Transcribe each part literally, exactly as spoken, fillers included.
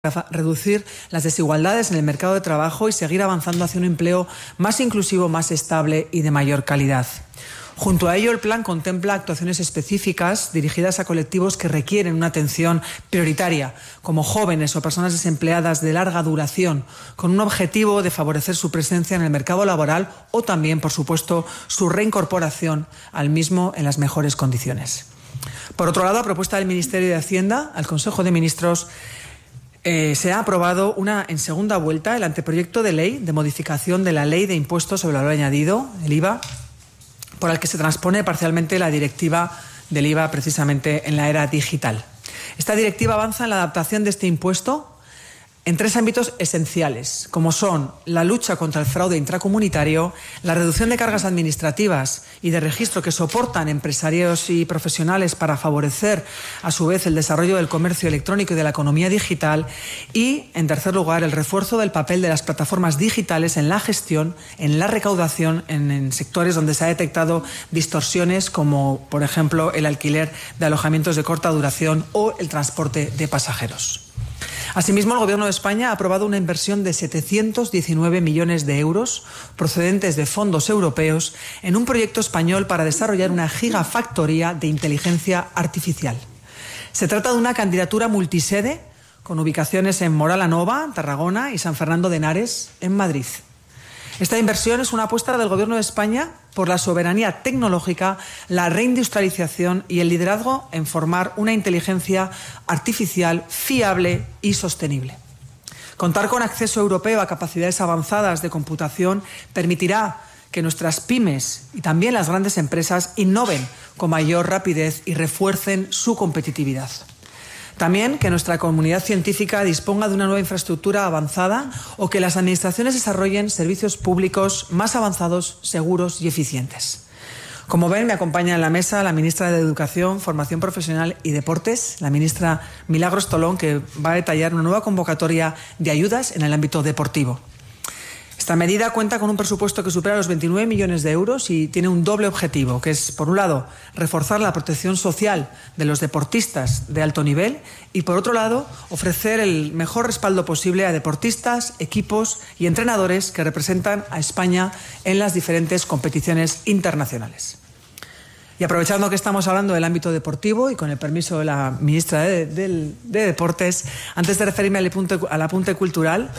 para reducir las desigualdades en el mercado de trabajo y seguir avanzando hacia un empleo más inclusivo, más estable y de mayor calidad. Junto a ello, el plan contempla actuaciones específicas dirigidas a colectivos que requieren una atención prioritaria, como jóvenes o personas desempleadas de larga duración, con un objetivo de favorecer su presencia en el mercado laboral o también, por supuesto, su reincorporación al mismo en las mejores condiciones. Por otro lado, a propuesta del Ministerio de Hacienda, al Consejo de Ministros Eh, se ha aprobado una, en segunda vuelta el anteproyecto de ley de modificación de la Ley de Impuestos sobre el Valor Añadido, el I V A, por el que se transpone parcialmente la directiva del I V A precisamente en la era digital. Esta directiva avanza en la adaptación de este impuesto en tres ámbitos esenciales, como son la lucha contra el fraude intracomunitario, la reducción de cargas administrativas y de registro que soportan empresarios y profesionales para favorecer, a su vez, el desarrollo del comercio electrónico y de la economía digital y, en tercer lugar, el refuerzo del papel de las plataformas digitales en la gestión, en la recaudación, en, en sectores donde se ha detectado distorsiones como, por ejemplo, el alquiler de alojamientos de corta duración o el transporte de pasajeros. Asimismo, el Gobierno de España ha aprobado una inversión de setecientos diecinueve millones de euros procedentes de fondos europeos en un proyecto español para desarrollar una gigafactoría de inteligencia artificial. Se trata de una candidatura multisede con ubicaciones en Móra la Nova, Tarragona, y San Fernando de Henares, en Madrid. Esta inversión es una apuesta del Gobierno de España por la soberanía tecnológica, la reindustrialización y el liderazgo en formar una inteligencia artificial fiable y sostenible. Contar con acceso europeo a capacidades avanzadas de computación permitirá que nuestras pymes y también las grandes empresas innoven con mayor rapidez y refuercen su competitividad. También que nuestra comunidad científica disponga de una nueva infraestructura avanzada o que las administraciones desarrollen servicios públicos más avanzados, seguros y eficientes. Como ven, me acompaña en la mesa la ministra de Educación, Formación Profesional y Deportes, la ministra Milagros Tolón, que va a detallar una nueva convocatoria de ayudas en el ámbito deportivo. Esta medida cuenta con un presupuesto que supera los veintinueve millones de euros y tiene un doble objetivo, que es, por un lado, reforzar la protección social de los deportistas de alto nivel y, por otro lado, ofrecer el mejor respaldo posible a deportistas, equipos y entrenadores que representan a España en las diferentes competiciones internacionales. Y aprovechando que estamos hablando del ámbito deportivo y con el permiso de la ministra de, de, de Deportes, antes de referirme al apunte, al apunte cultural,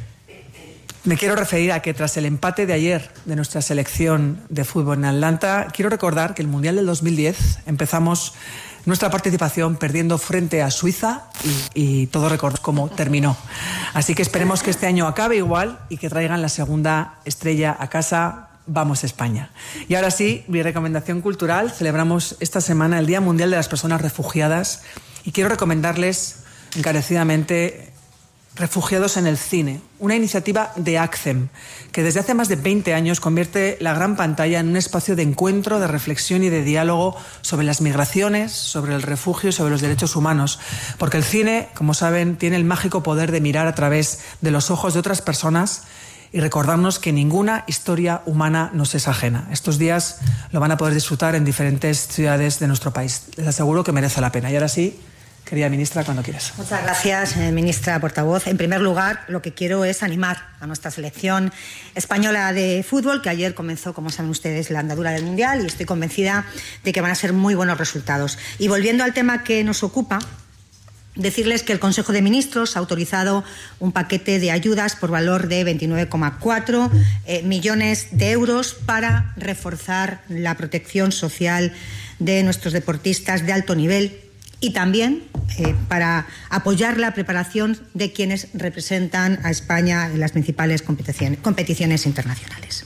me quiero referir a que tras el empate de ayer de nuestra selección de fútbol en Atlanta, quiero recordar que el Mundial del dos mil diez empezamos nuestra participación perdiendo frente a Suiza y, y todos recordamos cómo terminó. Así que esperemos que este año acabe igual y que traigan la segunda estrella a casa. Vamos España. Y ahora sí, mi recomendación cultural. Celebramos esta semana el Día Mundial de las Personas Refugiadas y quiero recomendarles encarecidamente Refugiados en el Cine, una iniciativa de ACCEM, que desde hace más de veinte años convierte la gran pantalla en un espacio de encuentro, de reflexión y de diálogo sobre las migraciones, sobre el refugio y sobre los derechos humanos. Porque el cine, como saben, tiene el mágico poder de mirar a través de los ojos de otras personas y recordarnos que ninguna historia humana nos es ajena. Estos días lo van a poder disfrutar en diferentes ciudades de nuestro país. Les aseguro que merece la pena. Y ahora sí, querida ministra, cuando quieras. Muchas gracias, eh, ministra portavoz. En primer lugar, lo que quiero es animar a nuestra selección española de fútbol, que ayer comenzó, como saben ustedes, la andadura del Mundial, y estoy convencida de que van a ser muy buenos resultados. Y volviendo al tema que nos ocupa, decirles que el Consejo de Ministros ha autorizado un paquete de ayudas por valor de veintinueve coma cuatro eh, millones de euros para reforzar la protección social de nuestros deportistas de alto nivel y también eh, para apoyar la preparación de quienes representan a España en las principales competiciones, competiciones internacionales.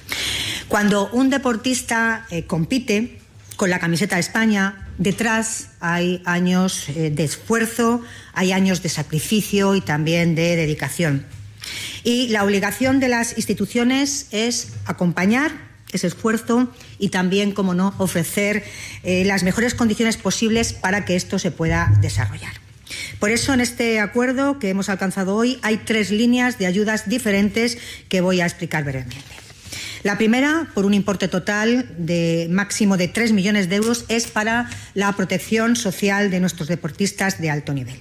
Cuando un deportista eh, compite con la camiseta de España, detrás hay años eh, de esfuerzo, hay años de sacrificio y también de dedicación. Y la obligación de las instituciones es acompañar ese esfuerzo y también, como no, ofrecer eh, las mejores condiciones posibles para que esto se pueda desarrollar. Por eso, en este acuerdo que hemos alcanzado hoy, hay tres líneas de ayudas diferentes que voy a explicar brevemente. La primera, por un importe total de máximo de tres millones de euros, es para la protección social de nuestros deportistas de alto nivel.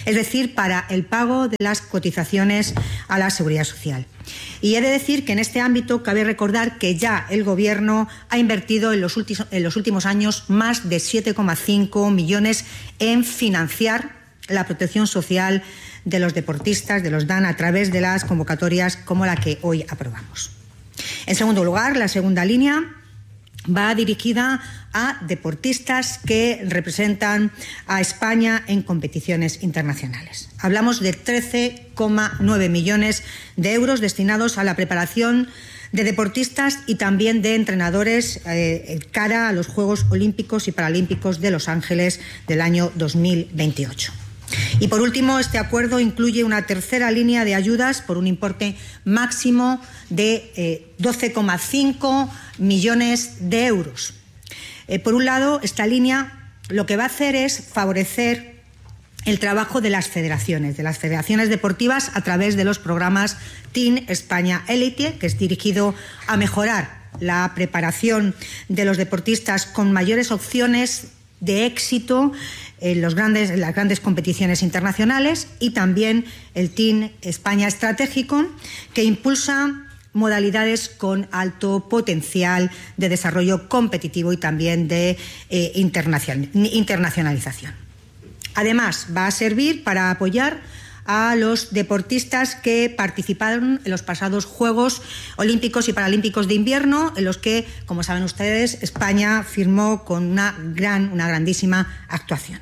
es decir, para el pago de las cotizaciones a la Seguridad Social. Y he de decir que en este ámbito cabe recordar que ya el Gobierno ha invertido en los últimos, en los últimos años más de siete coma cinco millones en financiar la protección social de los deportistas, de los D A N, a través de las convocatorias como la que hoy aprobamos. En segundo lugar, la segunda línea va dirigida a deportistas que representan a España en competiciones internacionales. Hablamos de trece coma nueve millones de euros destinados a la preparación de deportistas y también de entrenadores eh, cara a los Juegos Olímpicos y Paralímpicos de Los Ángeles del año dos mil veintiocho. Y por último, este acuerdo incluye una tercera línea de ayudas por un importe máximo de eh, doce coma cinco millones de euros. Eh, por un lado, esta línea lo que va a hacer es favorecer el trabajo de las federaciones, de las federaciones deportivas a través de los programas Team España Elite, que es dirigido a mejorar la preparación de los deportistas con mayores opciones de éxito en, los grandes, en las grandes competiciones internacionales, y también el Team España Estratégico, que impulsa modalidades con alto potencial de desarrollo competitivo y también de eh, internacionalización. Además, va a servir para apoyar a los deportistas que participaron en los pasados Juegos Olímpicos y Paralímpicos de Invierno, en los que, como saben ustedes, España firmó con una gran, una grandísima actuación.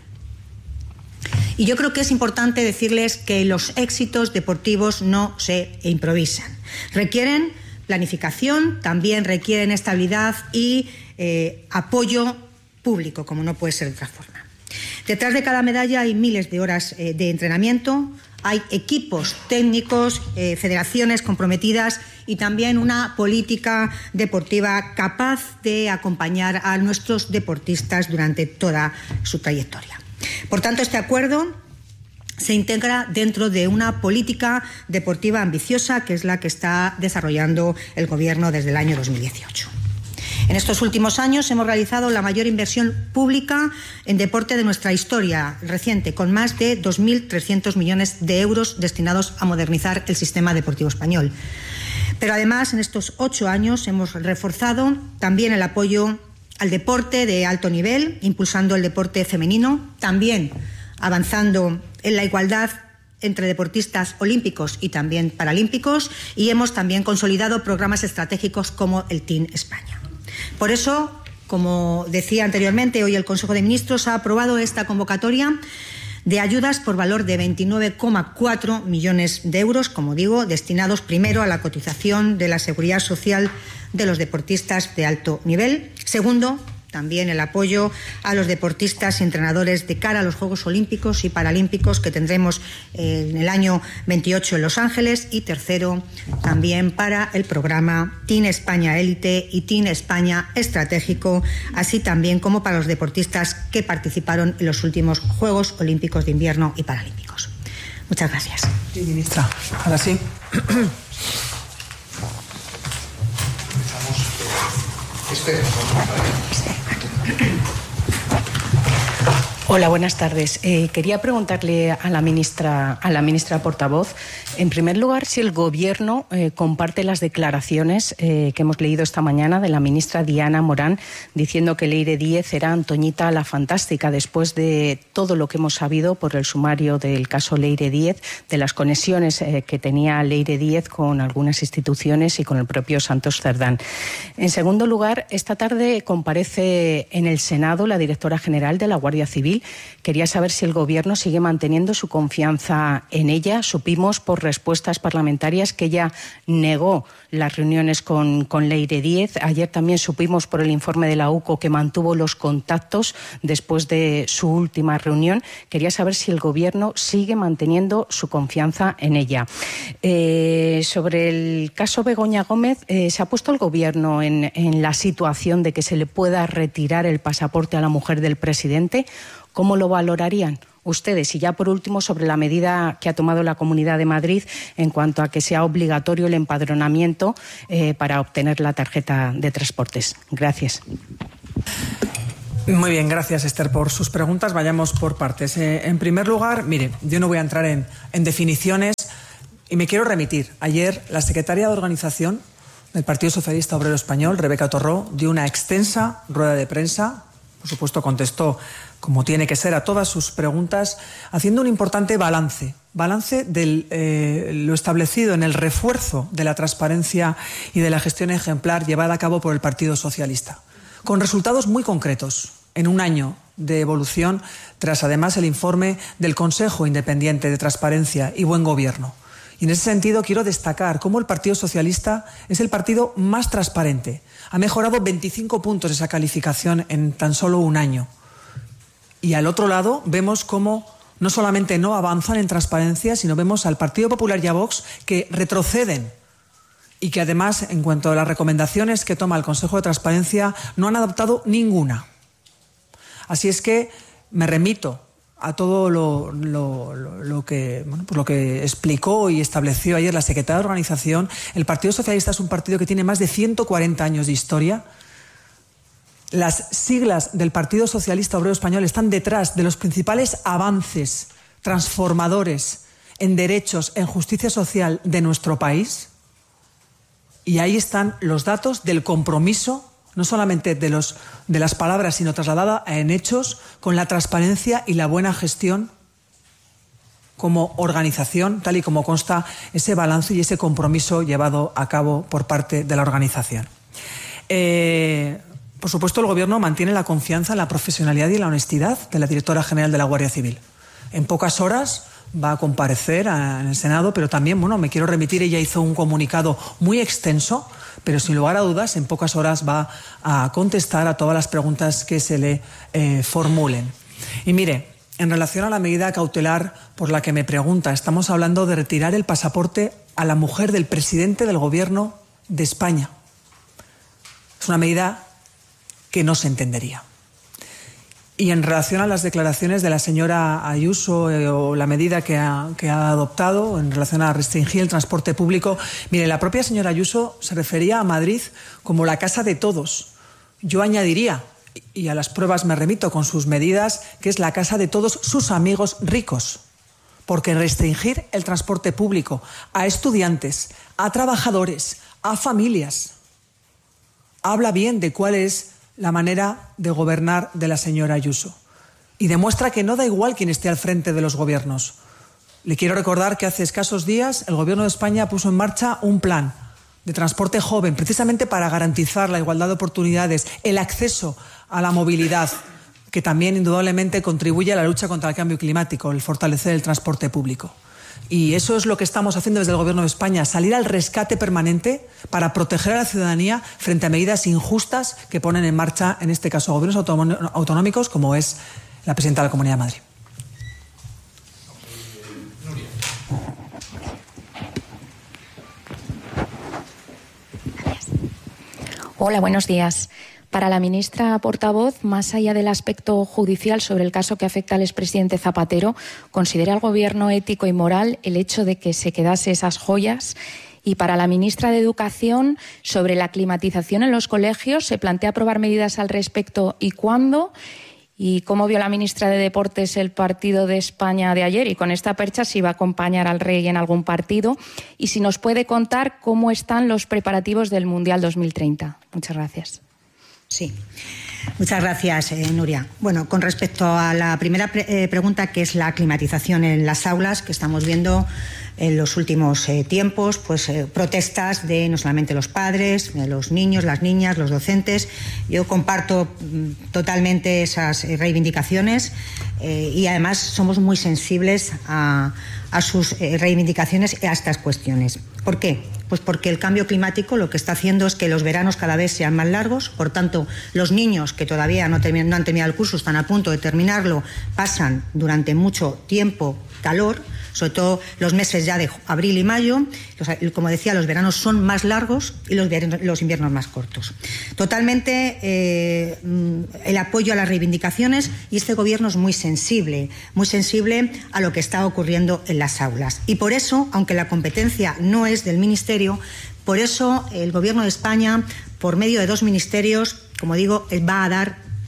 Y yo creo que es importante decirles que los éxitos deportivos no se improvisan. Requieren planificación, también requieren estabilidad y eh, apoyo público, como no puede ser de otra forma. Detrás de cada medalla hay miles de horas eh, de entrenamiento, hay equipos técnicos, eh, federaciones comprometidas y también una política deportiva capaz de acompañar a nuestros deportistas durante toda su trayectoria. Por tanto, este acuerdo se integra dentro de una política deportiva ambiciosa, que es la que está desarrollando el Gobierno desde el año dos mil dieciocho. En estos últimos años hemos realizado la mayor inversión pública en deporte de nuestra historia reciente, con más de dos mil trescientos millones de euros destinados a modernizar el sistema deportivo español. Pero además, en estos ocho años hemos reforzado también el apoyo al deporte de alto nivel, impulsando el deporte femenino, también avanzando en la igualdad entre deportistas olímpicos y también paralímpicos, y hemos también consolidado programas estratégicos como el Team España. Por eso, como decía anteriormente, hoy el Consejo de Ministros ha aprobado esta convocatoria de ayudas por valor de veintinueve coma cuatro millones de euros, como digo, destinados primero a la cotización de la Seguridad Social de los deportistas de alto nivel. Segundo, también el apoyo a los deportistas y entrenadores de cara a los Juegos Olímpicos y Paralímpicos que tendremos en el año veintiocho en Los Ángeles. Y tercero, también para el programa Team España Élite y Team España Estratégico, así también como para los deportistas que participaron en los últimos Juegos Olímpicos de Invierno y Paralímpicos. Muchas gracias. Sí, ministra. Ahora sí. Hola, buenas tardes. Eh, quería preguntarle a la ministra, a la ministra portavoz, en primer lugar, si el Gobierno eh, comparte las declaraciones eh, que hemos leído esta mañana de la ministra Diana Morán, diciendo que Leire Díez era Antoñita la Fantástica, después de todo lo que hemos sabido por el sumario del caso Leire Díez, de las conexiones eh, que tenía Leire Díez con algunas instituciones y con el propio Santos Cerdán. En segundo lugar, esta tarde comparece en el Senado la directora general de la Guardia Civil. Quería saber si el Gobierno sigue manteniendo su confianza en ella. Supimos por respuestas parlamentarias que ella negó las reuniones con, con Leire Díez. Ayer también supimos por el informe de la U C O que mantuvo los contactos después de su última reunión. Quería saber si el Gobierno sigue manteniendo su confianza en ella. Eh, sobre el caso Begoña Gómez, eh, ¿se ha puesto el Gobierno en, en la situación de que se le pueda retirar el pasaporte a la mujer del presidente? ¿Cómo lo valorarían ustedes? Y ya por último, sobre la medida que ha tomado la Comunidad de Madrid en cuanto a que sea obligatorio el empadronamiento eh, para obtener la tarjeta de transportes. Gracias. Muy bien, gracias Esther por sus preguntas. Vayamos por partes. Eh, en primer lugar, mire, yo no voy a entrar en, en definiciones y me quiero remitir. Ayer la secretaria de organización del Partido Socialista Obrero Español, Rebeca Torró, dio una extensa rueda de prensa. Por supuesto, contestó como tiene que ser a todas sus preguntas, haciendo un importante balance. Balance de eh, lo establecido en el refuerzo de la transparencia y de la gestión ejemplar llevada a cabo por el Partido Socialista, con resultados muy concretos en un año de evolución, tras además el informe del Consejo Independiente de Transparencia y Buen Gobierno. Y en ese sentido quiero destacar cómo el Partido Socialista es el partido más transparente. Ha mejorado veinticinco puntos esa calificación en tan solo un año. Y al otro lado vemos cómo no solamente no avanzan en transparencia, sino vemos al Partido Popular y a Vox que retroceden y que además, en cuanto a las recomendaciones que toma el Consejo de Transparencia, no han adoptado ninguna. Así es que me remito a todo lo, lo, lo, lo, que, bueno, pues lo que explicó y estableció ayer la secretaria de Organización. El Partido Socialista es un partido que tiene más de ciento cuarenta años de historia. Las siglas del Partido Socialista Obrero Español están detrás de los principales avances transformadores en derechos, en justicia social de nuestro país. Y ahí están los datos del compromiso, no solamente de, los, de las palabras, sino trasladada en hechos, con la transparencia y la buena gestión como organización, tal y como consta ese balance y ese compromiso llevado a cabo por parte de la organización. Eh, por supuesto, el Gobierno mantiene la confianza en la profesionalidad y la honestidad de la directora general de la Guardia Civil. En pocas horas va a comparecer en el Senado, pero también, bueno, me quiero remitir, ella hizo un comunicado muy extenso, pero sin lugar a dudas, en pocas horas va a contestar a todas las preguntas que se le eh, formulen. Y mire, en relación a la medida cautelar por la que me pregunta, estamos hablando de retirar el pasaporte a la mujer del presidente del Gobierno de España. Es una medida que no se entendería. Y en relación a las declaraciones de la señora Ayuso eh, o la medida que ha, que ha adoptado en relación a restringir el transporte público, mire, la propia señora Ayuso se refería a Madrid como la casa de todos. Yo añadiría, y a las pruebas me remito con sus medidas, que es la casa de todos sus amigos ricos. Porque restringir el transporte público a estudiantes, a trabajadores, a familias, habla bien de cuál es la manera de gobernar de la señora Ayuso. Y demuestra que no da igual quién esté al frente de los gobiernos. Le quiero recordar que hace escasos días el Gobierno de España puso en marcha un plan de transporte joven, precisamente para garantizar la igualdad de oportunidades, el acceso a la movilidad, que también indudablemente contribuye a la lucha contra el cambio climático, el fortalecer el transporte público. Y eso es lo que estamos haciendo desde el Gobierno de España, salir al rescate permanente para proteger a la ciudadanía frente a medidas injustas que ponen en marcha, en este caso, gobiernos autonómicos, como es la presidenta de la Comunidad de Madrid. Hola, buenos días. Para la ministra portavoz, más allá del aspecto judicial sobre el caso que afecta al expresidente Zapatero, ¿considera el Gobierno ético y moral el hecho de que se quedase esas joyas? Y para la ministra de Educación, sobre la climatización en los colegios, ¿se plantea aprobar medidas al respecto y cuándo? ¿Y cómo vio la ministra de Deportes el partido de España de ayer? Y con esta percha, si va a acompañar al rey en algún partido. Y si nos puede contar cómo están los preparativos del Mundial dos mil treinta. Muchas gracias. Sí, muchas gracias, eh, Nuria. Bueno, con respecto a la primera pre eh, pregunta, que es la climatización en las aulas, que estamos viendo en los últimos eh, tiempos, pues eh, protestas de no solamente los padres, de los niños, las niñas, los docentes. Yo comparto mm, totalmente esas eh, reivindicaciones eh, y además somos muy sensibles a, a sus eh, reivindicaciones y a estas cuestiones. ¿Por qué? Pues porque el cambio climático lo que está haciendo es que los veranos cada vez sean más largos, por tanto, los niños que todavía no, terminan, no han terminado el curso, están a punto de terminarlo, pasan durante mucho tiempo calor, sobre todo los meses ya de abril y mayo. Los, como decía, los veranos son más largos y los, los inviernos más cortos. Totalmente eh, el apoyo a las reivindicaciones, y este Gobierno es muy sensible, muy sensible a lo que está ocurriendo en las aulas. Y por eso, aunque la competencia no es del Ministerio, por eso el Gobierno de España, por medio de dos ministerios, como digo, va a dar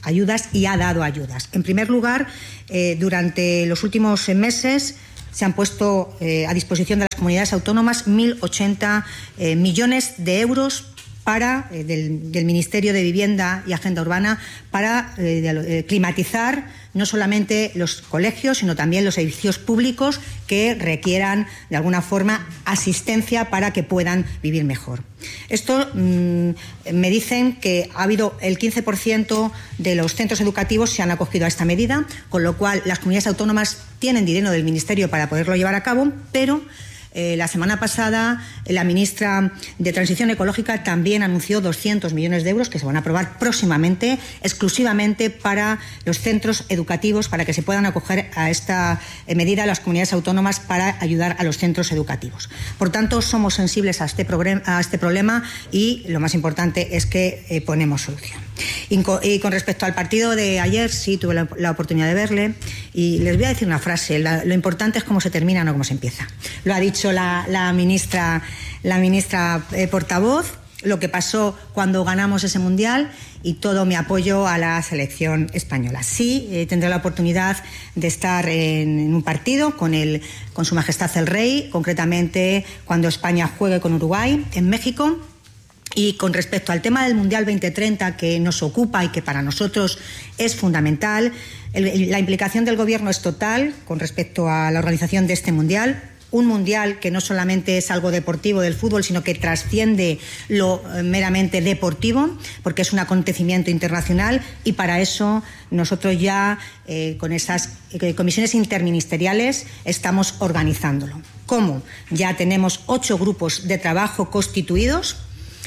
ayudas y ha dado ayudas. En primer lugar, eh, durante los últimos meses se han puesto eh, a disposición de las comunidades autónomas mil ochenta eh, millones de euros para, eh, del, del Ministerio de Vivienda y Agenda Urbana para eh, de, eh, climatizar no solamente los colegios, sino también los edificios públicos que requieran, de alguna forma, asistencia para que puedan vivir mejor. Esto mmm, me dicen que ha habido el quince por ciento de los centros educativos se han acogido a esta medida, con lo cual las comunidades autónomas tienen dinero del Ministerio para poderlo llevar a cabo, pero Eh, la semana pasada la ministra de Transición Ecológica también anunció doscientos millones de euros que se van a aprobar próximamente exclusivamente para los centros educativos, para que se puedan acoger a esta eh, medida las comunidades autónomas para ayudar a los centros educativos. Por tanto, somos sensibles a este, a este problema y lo más importante es que eh, ponemos solución. Y con, y con respecto al partido de ayer, sí tuve la, la oportunidad de verle y les voy a decir una frase: la, lo importante es cómo se termina, no cómo se empieza. Lo ha dicho la, la ministra, la ministra eh, portavoz, lo que pasó cuando ganamos ese mundial y todo mi apoyo a la selección española. Sí, eh, tendré la oportunidad de estar en, en un partido con, el, con Su Majestad el Rey, concretamente cuando España juegue con Uruguay en México. Y con respecto al tema del Mundial veinte treinta, que nos ocupa y que para nosotros es fundamental, el, la implicación del Gobierno es total con respecto a la organización de este Mundial. Un mundial que no solamente es algo deportivo del fútbol, sino que trasciende lo meramente deportivo, porque es un acontecimiento internacional y para eso nosotros ya eh, con esas eh, comisiones interministeriales estamos organizándolo. ¿Cómo? Ya tenemos ocho grupos de trabajo constituidos,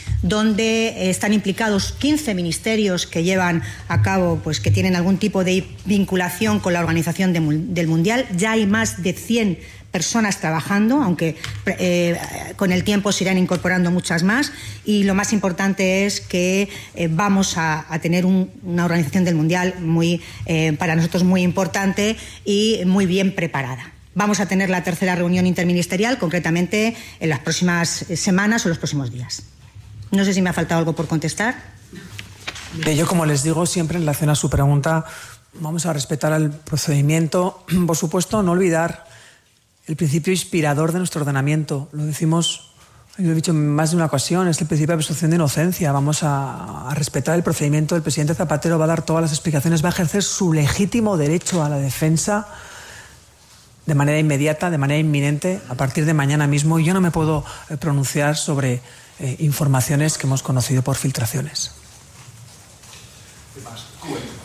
donde están implicados quince ministerios que llevan a cabo, pues que tienen algún tipo de vinculación con la organización de, del Mundial. Ya hay más de cien personas trabajando, aunque eh, con el tiempo se irán incorporando muchas más, y lo más importante es que eh, vamos a, a tener un, una organización del Mundial muy, eh, para nosotros muy importante y muy bien preparada. Vamos a tener la tercera reunión interministerial, concretamente en las próximas semanas o los próximos días. No sé si me ha faltado algo por contestar. Yo, como les digo siempre en relación a su pregunta, vamos a respetar el procedimiento. Por supuesto, no olvidar el principio inspirador de nuestro ordenamiento. Lo decimos, lo he dicho en más de una ocasión, es el principio de presunción de inocencia. Vamos a, a respetar el procedimiento. El presidente Zapatero va a dar todas las explicaciones, va a ejercer su legítimo derecho a la defensa de manera inmediata, de manera inminente, a partir de mañana mismo. Y yo no me puedo pronunciar sobre eh, informaciones que hemos conocido por filtraciones. ¿Qué pasa?